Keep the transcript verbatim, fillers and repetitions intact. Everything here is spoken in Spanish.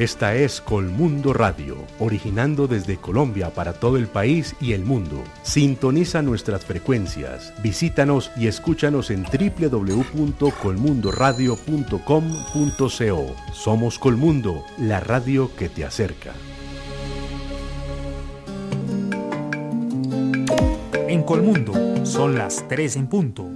Esta es Colmundo Radio, originando desde Colombia para todo el país y el mundo. Sintoniza nuestras frecuencias, visítanos y escúchanos en doble u doble u doble u punto colmundo radio punto com punto co. Somos Colmundo, la radio que te acerca. En Colmundo son las tres en punto.